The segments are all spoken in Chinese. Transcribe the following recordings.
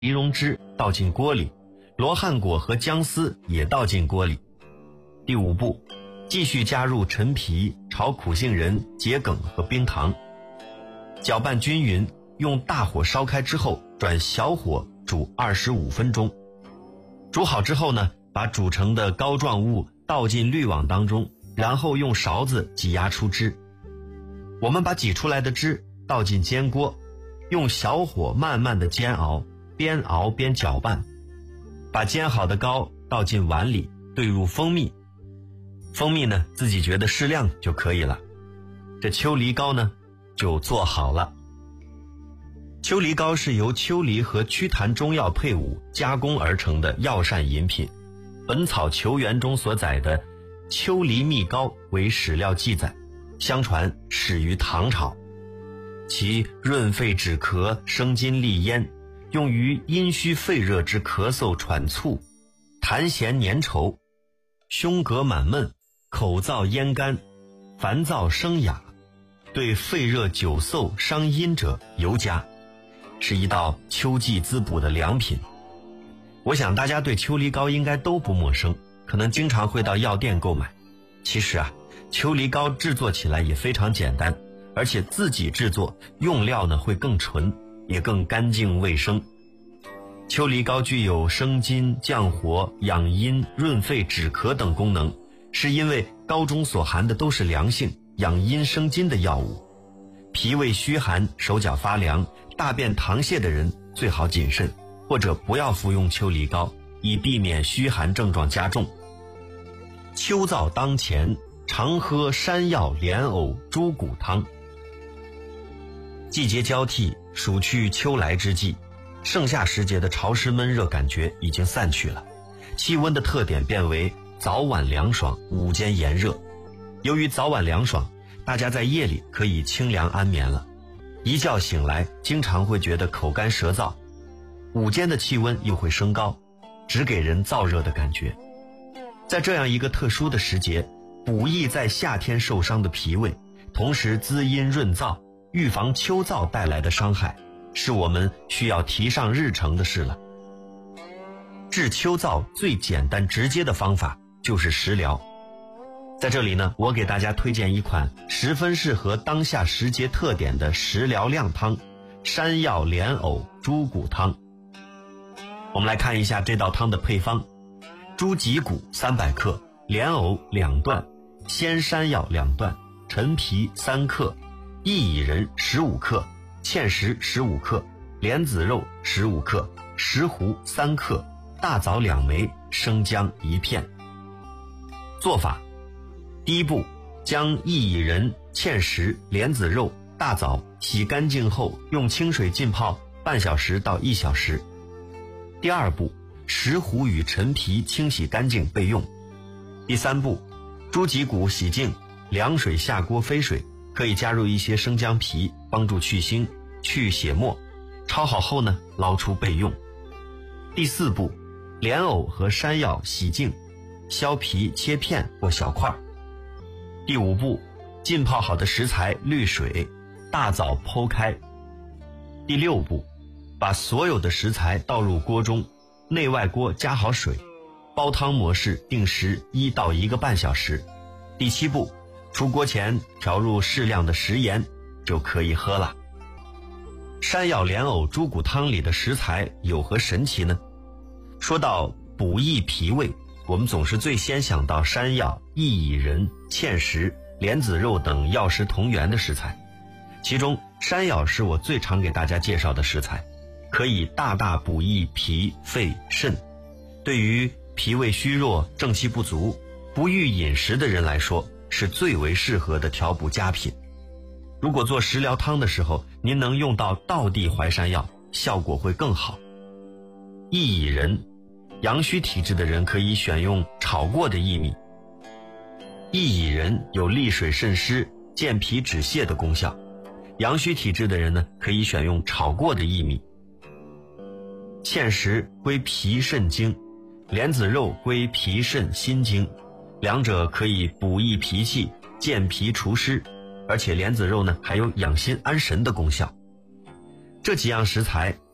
梨蓉汁倒进锅里，罗汉果和姜丝也倒进锅里。第5步，继续加入陈皮、炒苦杏仁、桔梗和冰糖，搅拌均匀，用大火烧开之后转小火煮25分钟。煮好之后呢，把煮成的膏状物倒进滤网当中，然后用勺子挤压出汁。我们把挤出来的汁倒进煎锅，用小火慢慢的煎熬，边熬边搅拌。把煎好的膏倒进碗里，兑入蜂蜜。蜂蜜呢，自己觉得适量就可以了。这秋梨膏呢，就做好了。秋梨膏是由秋梨和祛痰中药配伍加工而成的药膳饮品，《本草求源》中所载的秋梨蜜膏为史料记载，相传始于唐朝。其润肺止咳、生津利咽，用于阴虚肺热之咳嗽喘促、痰涎粘稠、胸膈满闷、口燥咽干、烦躁生哑，对肺热久嗽伤阴者尤佳，是一道秋季滋补的良品。我想大家对秋梨膏应该都不陌生，可能经常会到药店购买。其实啊，秋梨膏制作起来也非常简单，而且自己制作用料呢会更纯，也更干净卫生。秋梨膏具有生津、降火、养阴、润肺、止咳等功能，是因为膏中所含的都是凉性、养阴生津的药物。脾胃虚寒、手脚发凉、大便溏泻的人最好谨慎，或者不要服用秋梨膏，以避免虚寒症状加重。秋燥当前，常喝山药莲藕猪骨汤。季节交替，暑去秋来之际，盛夏时节的潮湿闷热感觉已经散去了，气温的特点变为早晚凉爽，午间炎热。由于早晚凉爽，大家在夜里可以清凉安眠了，一觉醒来经常会觉得口干舌燥，午间的气温又会升高，只给人燥热的感觉。在这样一个特殊的时节，补益在夏天受伤的脾胃，同时滋阴润燥，预防秋燥带来的伤害，是我们需要提上日程的事了。治秋燥最简单直接的方法就是食疗。在这里呢，我给大家推荐一款十分适合当下时节特点的食疗靓汤——山药莲藕猪骨汤。我们来看一下这道汤的配方：猪脊骨300克，莲藕2段，鲜山药2段，陈皮3克，薏苡仁15克，芡实15克，莲子肉15克，石斛3克，大枣2枚，生姜1片。做法：第一步，将薏苡仁、芡实、莲子肉、大枣洗干净后，用清水浸泡半小时到1小时。第二步，石斛与陈皮清洗干净备用。第三步，猪脊骨洗净，凉水下锅飞水，可以加入一些生姜皮，帮助去腥、去血沫。焯好后呢，捞出备用。第四步，莲藕和山药洗净，削皮切片或小块。第五步，浸泡好的食材滤水，大枣剖开。第六步，把所有的食材倒入锅中，内外锅加好水，煲汤模式定时1到1个半小时。第七步，出锅前调入适量的食盐，就可以喝了。山药莲藕猪骨汤里的食材有何神奇呢？说到补益脾胃，我们总是最先想到山药、薏苡仁、芡实、莲子肉等药食同源的食材，其中山药是我最常给大家介绍的食材，可以大大补益脾、肺、肾。对于脾胃虚弱、正气不足、不欲饮食的人来说，是最为适合的调补佳品。如果做食疗汤的时候，您能用到道地淮山药，效果会更好。薏苡仁，阳虚体质的人可以选用炒过的薏米。薏苡仁有利水渗湿、健脾止泻的功效，阳虚体质的人呢，可以选用炒过的薏米。芡实归脾肾经，莲子肉归脾肾心经，两者可以补益脾气、健脾除湿，而且莲子肉呢还有养心安神的功效。这几样食材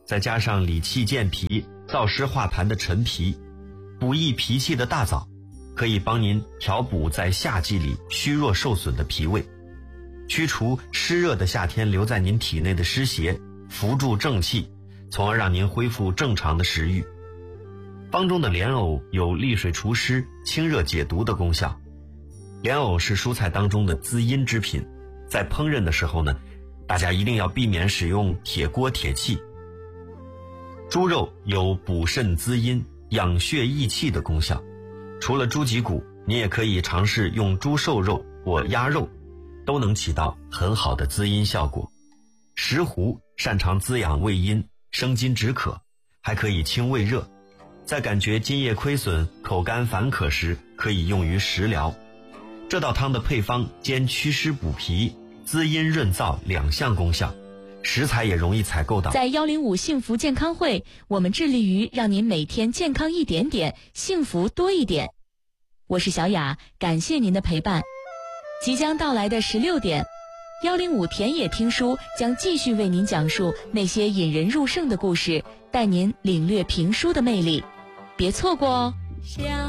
再加上理气健脾、燥湿化痰的陈皮，补益脾气的大枣，可以帮您调补在夏季里虚弱受损的脾胃，驱除湿热的夏天留在您体内的湿邪，扶助正气，从而让您恢复正常的食欲。方中的莲藕有利水除湿、清热解毒的功效。莲藕是蔬菜当中的滋阴之品，在烹饪的时候呢，大家一定要避免使用铁锅铁器。猪肉有补肾滋阴、养血益气的功效，除了猪脊骨，你也可以尝试用猪瘦肉或鸭肉，都能起到很好的滋阴效果。石斛擅长滋养胃阴、生津止渴，还可以清胃热，在感觉津液亏损、口干烦渴时，可以用于食疗。这道汤的配方兼祛湿补脾、滋阴润燥两项功效，食材也容易采购到。 在105幸福健康会，我们致力于让您每天健康一点点，幸福多一点。我是小雅，感谢您的陪伴。即将到来的16点，105田野听书将继续为您讲述那些引人入胜的故事，带您领略评书的魅力，别错过哦。